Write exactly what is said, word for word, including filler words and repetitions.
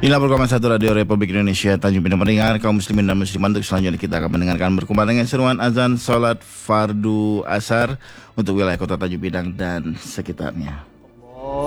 Inilah program satu Radio Republik Indonesia Tanjung Pinang mendengar kaum muslimin dan muslimat. Untuk selanjutnya kita akan mendengarkan berkumandang dengan seruan azan salat fardu asar untuk wilayah kota Tanjung Pinang dan sekitarnya.